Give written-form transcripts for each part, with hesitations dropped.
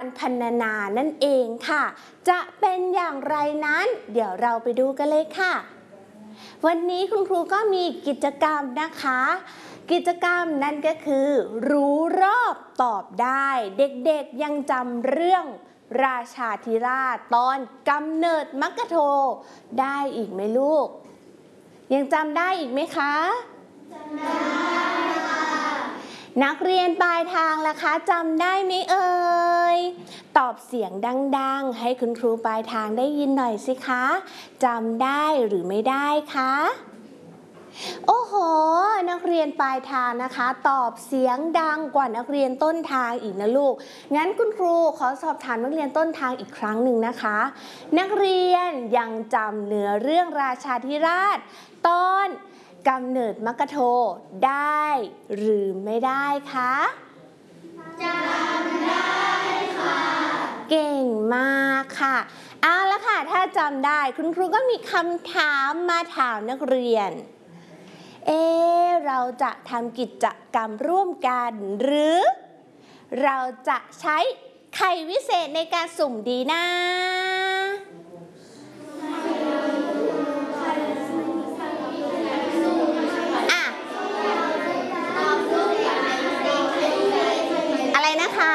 พรรณนานั่นเองค่ะจะเป็นอย่างไรนั้นเดี๋ยวเราไปดูกันเลยค่ะวันนี้คุณครูก็มีกิจกรรมนะคะกิจกรรมนั่นก็คือรู้รอบตอบได้เด็กๆยังจำเรื่องราชาธิราชตอนกำเนิดมัคคโธได้อีกไหมลูกยังจำได้อีกไหมคะจำได้ค่ะนักเรียนปลายทางล่ะคะจำได้ไหมเอ่ยตอบเสียงดังๆให้คุณครูปลายทางได้ยินหน่อยสิคะจำได้หรือไม่ได้คะโอ้โหนักเรียนปลายทางนะคะตอบเสียงดังกว่านักเรียนต้นทางอีกนะลูกงั้นคุณครูขอสอบถามนักเรียนต้นทางอีกครั้งหนึ่งนะคะนักเรียนยังจำเนื้อเรื่องราชาธิราชตอนกำเนิดมัคคโธได้หรือไม่ได้คะจำได้ค่ะเก่งมากค่ะเอาละค่ะถ้าจำได้คุณครูก็มีคำถามมาถามนักเรียนเราจะทำกิจกรรมร่วมกันหรือเราจะใช้ไข่วิเศษในการสุ่มดีนะอะไรนะคะ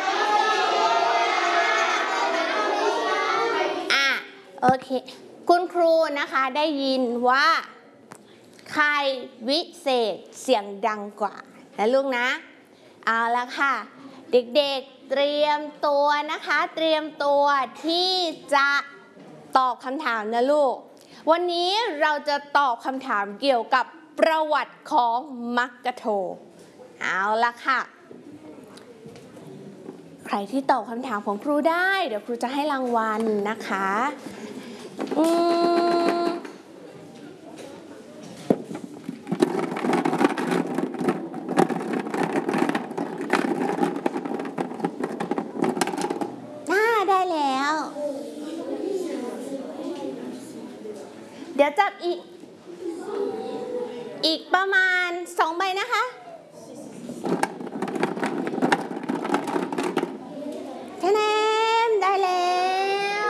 โอเคคุณครูนะคะได้ยินว่าไข่วิเศษเสียงดังกว่านะลูกนะเอาละค่ะเด็กๆเตรียมตัวนะคะเตรียมตัวที่จะตอบคำถามนะลูกวันนี้เราจะตอบคำถามเกี่ยวกับประวัติของมัคคโธเอาละค่ะใครที่ตอบคำถามของครูได้เดี๋ยวครูจะให้รางวัลนะคะได้แล้วเดี๋ยวจับอีกประมาณ2ใบนะคะคะแนนได้แล้ว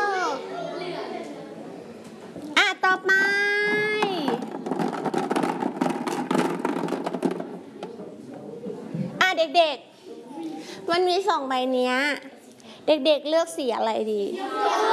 ต่อไปเด็กๆมันมี2ใบเนี้ยเด็กๆเลือกสีอะไรดี